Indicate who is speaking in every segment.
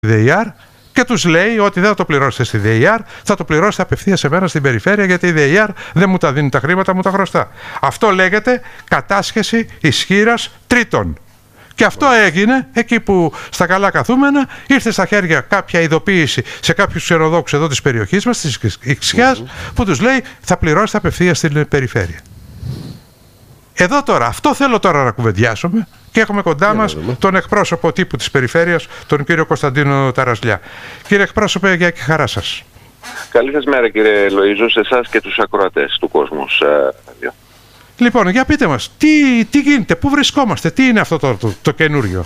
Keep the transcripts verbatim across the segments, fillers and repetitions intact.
Speaker 1: ΔΕΙΑΡ και τους λέει ότι δεν θα το πληρώσετε στη ΔΕΙΑΡ, θα το πληρώσετε απευθείας σε μένα στην περιφέρεια, γιατί η ΔΕΙΑΡ δεν μου τα δίνει τα χρήματα, μου τα χρωστά. Αυτό λέγεται κατάσχεση ισχύρας τρίτων. Και αυτό έγινε εκεί που στα καλά καθούμενα ήρθε στα χέρια κάποια ειδοποίηση σε κάποιους ξενοδόχους εδώ της περιοχής μας, της Ιξιάς, mm-hmm. που τους λέει θα πληρώσετε απευθείας στην περιφέρεια. Εδώ τώρα, αυτό θέλω τώρα να κουβεντιάσουμε και έχουμε κοντά μας τον εκπρόσωπο τύπου της περιφέρειας, τον κύριο Κωνσταντίνο Ταρασλιά. Κύριε εκπρόσωπε, για και χαρά σας.
Speaker 2: Καλή σας μέρα κύριε Λοΐζο, σε εσάς και τους ακροατές του κόσμου.
Speaker 1: Λοιπόν, για πείτε μας, τι, τι γίνεται, πού βρισκόμαστε, τι είναι αυτό το, το, το καινούριο?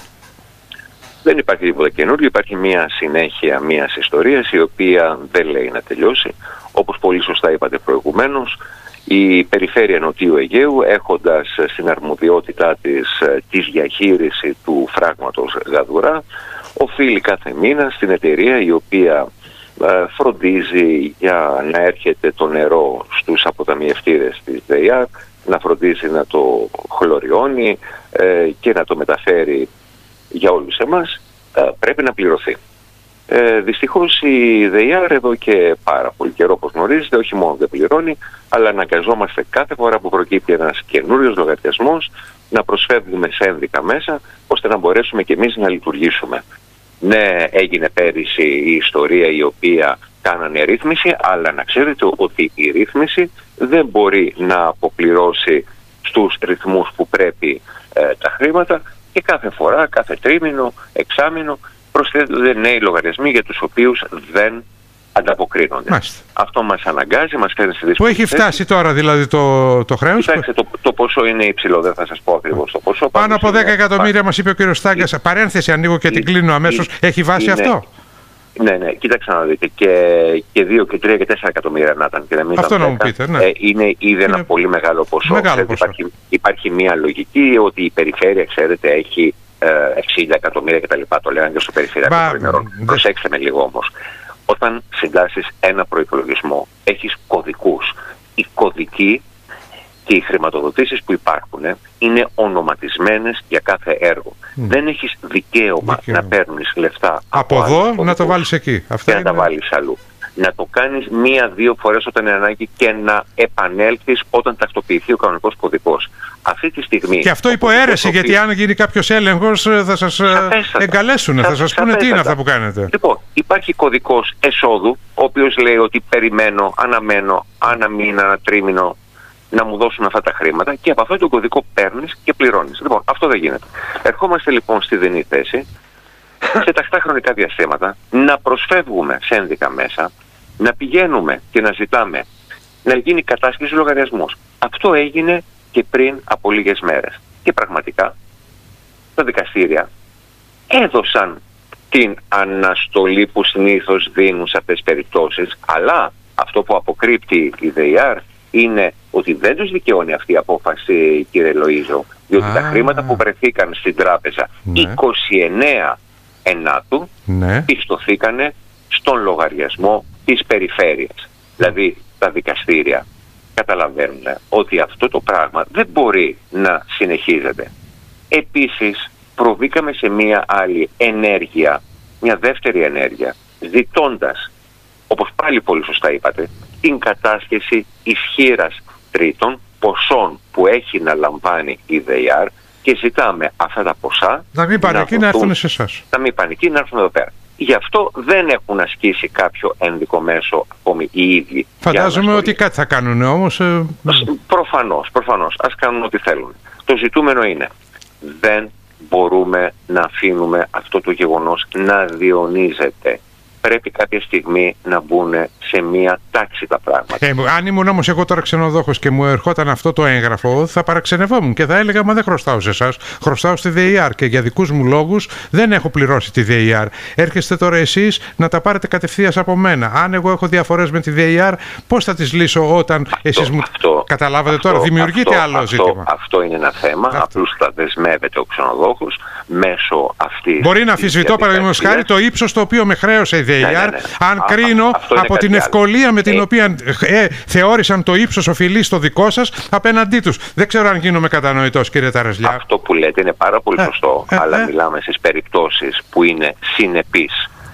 Speaker 2: Δεν υπάρχει τίποτα καινούριο, υπάρχει μια συνέχεια μιας ιστορίας η οποία δεν λέει να τελειώσει. Όπως πολύ σωστά είπατε προηγουμένως, η Περιφέρεια Νοτιού Αιγαίου, έχοντας στην αρμοδιότητά της τη διαχείριση του φράγματος Γαδουρά, οφείλει κάθε μήνα στην εταιρεία η οποία ε, φροντίζει για να έρχεται το νερό στους αποταμιευτήρες της ΔΕΙΑΡ, να φροντίζει να το χλωριώνει ε, και να το μεταφέρει για όλους εμάς, ε, πρέπει να πληρωθεί. Ε, δυστυχώς η ΔΕΙΑΡ εδώ και πάρα πολύ καιρό, όπως γνωρίζετε, όχι μόνο δεν πληρώνει, αλλά αναγκαζόμαστε κάθε φορά που προκύπτει ένας καινούριος λογαριασμός να προσφεύγουμε σε ένδικα μέσα, ώστε να μπορέσουμε και εμείς να λειτουργήσουμε. Ναι, έγινε πέρυσι η ιστορία η οποία κάνανε ρύθμιση, αλλά να ξέρετε ότι η ρύθμιση δεν μπορεί να αποπληρώσει στους ρυθμούς που πρέπει ε, τα χρήματα, και κάθε φορά, κάθε τρίμηνο, εξάμηνο προσθέτονται νέοι λογαριασμοί για τους οποίους δεν ανταποκρίνονται. Μάλιστα. Αυτό μας αναγκάζει, μας φέρνει στη δύσκολη.
Speaker 1: Πού έχει φτάσει θέση. Τώρα δηλαδή το, το χρέος?
Speaker 2: Κοιτάξτε, το, το ποσό είναι υψηλό, δεν θα σας πω ακριβώς το ποσό.
Speaker 1: Πάνω από δέκα εκατομμύρια μας είπε ο κύριος Στάγκας. Η... Παρένθεση ανοίγω και η... την κλείνω αμέσως. Η... Έχει βάση είναι... αυτό?
Speaker 2: Ναι, ναι, κοίταξε να δείτε. Και, και δύο και τρία και τέσσερα εκατομμύρια να ήταν. Και να μην
Speaker 1: αυτό
Speaker 2: ήταν
Speaker 1: να μου πείτε, ναι.
Speaker 2: ε, είναι ήδη είναι... ένα πολύ μεγάλο ποσό.
Speaker 1: Μεγάλο ποσό.
Speaker 2: Υπάρχει, υπάρχει μια λογική ότι η περιφέρεια, ξέρετε, έχει εξήντα εκατομμύρια κτλ. Το λέγανε και στο περιφερειακό προημερών. Δε... Προσέξτε με λίγο όμως. Όταν συντάσσεις ένα προϋπολογισμό, έχεις κωδικούς. Οι κωδικοί και οι χρηματοδοτήσεις που υπάρχουν είναι ονοματισμένες για κάθε έργο. Mm. Δεν έχεις δικαίωμα, δικαίωμα να παίρνεις λεφτά
Speaker 1: από, από εδώ να το βάλεις εκεί. Αυτά
Speaker 2: και
Speaker 1: είναι...
Speaker 2: να τα βάλεις αλλού. Να το κάνεις μία-δύο φορές όταν είναι ανάγκη και να επανέλθεις όταν τακτοποιηθεί ο κανονικός κωδικός. Αυτή τη στιγμή...
Speaker 1: Και αυτό υπό αίρεση, γιατί οποίο... αν γίνει κάποιος έλεγχος θα σας σαφέστατα. εγκαλέσουν, θα, θα σας πούνε τι είναι αυτά που κάνετε.
Speaker 2: Λοιπόν, υπάρχει κωδικός εσόδου, ο οποίος λέει ότι περιμένω, αναμένω, ένα μήνα, ένα τρίμηνο να μου δώσουν αυτά τα χρήματα, και από αυτό το κωδικό παίρνεις και πληρώνεις. Λοιπόν, αυτό δεν γίνεται. Ερχόμαστε λοιπόν στη δινή θέση, σε τακτά χρονικά διαστήματα, να προσφεύγουμε σε ένδικα μέσα, να πηγαίνουμε και να ζητάμε να γίνει κατάσχεση λογαριασμός. Αυτό έγινε και πριν από λίγες μέρες. Και πραγματικά τα δικαστήρια έδωσαν την αναστολή που συνήθως δίνουν σε αυτές τις περιπτώσεις, αλλά αυτό που αποκρύπτει η ΔΕΙΑΡ είναι ότι δεν τους δικαιώνει αυτή η απόφαση, κύριε Λοΐζο, διότι ah. τα χρήματα που βρεθήκαν στην τράπεζα ναι. είκοσι εννέα ενάτου ναι. πιστωθήκανε στον λογαριασμό της περιφέρειας. Δηλαδή τα δικαστήρια καταλαβαίνουν ότι αυτό το πράγμα δεν μπορεί να συνεχίζεται. Επίσης προβήκαμε σε μία άλλη ενέργεια, μια δεύτερη ενέργεια, ζητώντας, όπως πάλι πολύ σωστά είπατε, την κατάσχεση ισχύρας τρίτων, ποσών που έχει να λαμβάνει η ΔΕΙΑΡ, και ζητάμε αυτά τα ποσά
Speaker 1: να μην πάνε εκεί, να έρθουν σε εσάς.
Speaker 2: Να μην πάνε εκεί, να έρθουν εδώ πέρα. Γι' αυτό δεν έχουν ασκήσει κάποιο ένδικο μέσο ακόμη οι ίδιοι.
Speaker 1: Φαντάζομαι ότι κάτι θα κάνουν όμως. Ε...
Speaker 2: Προφανώς, προφανώς. Ας κάνουν ό,τι θέλουν. Το ζητούμενο είναι, δεν μπορούμε να αφήνουμε αυτό το γεγονός να διονύζεται. Πρέπει κάποια στιγμή να μπουν σε μία τάξη τα πράγματα.
Speaker 1: Ε, αν ήμουν όμως εγώ τώρα ξενοδόχος και μου ερχόταν αυτό το έγγραφο, θα παραξενευόμουν και θα έλεγα: μα δεν χρωστάω σε εσάς, χρωστάω στη ΔΕΙΑΡ και για δικούς μου λόγους δεν έχω πληρώσει τη ΔΕΙΑΡ. Έρχεστε τώρα εσείς να τα πάρετε κατευθείας από μένα. Αν εγώ έχω διαφορές με τη ΔΕΙΑΡ, πώς θα τις λύσω όταν αυτό, εσείς μου. Αυτό, Καταλάβατε αυτό, τώρα, δημιουργείται
Speaker 2: αυτό,
Speaker 1: άλλο
Speaker 2: αυτό,
Speaker 1: ζήτημα.
Speaker 2: Αυτό είναι ένα θέμα. Απλούστατα δεσμεύεται ο ξενοδόχος μέσω αυτής.
Speaker 1: Μπορεί να αμφισβητώ, παραδείγματος χάρη, το ύψος το οποίο με χρέωσε η ΔΕΙΑΡ. Ναι, ναι, ναι. Αν Α, κρίνω από την ευκολία με την ε, οποία ε, θεώρησαν το ύψος οφειλή στο δικό σας απέναντί τους. Δεν ξέρω αν γίνομαι κατανοητός, κύριε Ταρασλιά.
Speaker 2: Αυτό που λέτε είναι πάρα πολύ σωστό, ε, ε, αλλά ε, μιλάμε στις περιπτώσεις που είναι συνεπείς